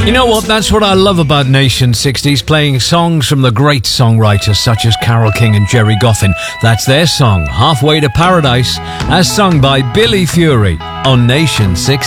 You know what? That's what I love about Nation 60s, playing songs from the great songwriters such as Carole King and Jerry Goffin. That's their song, Halfway to Paradise, as sung by Billy Fury on Nation 60s.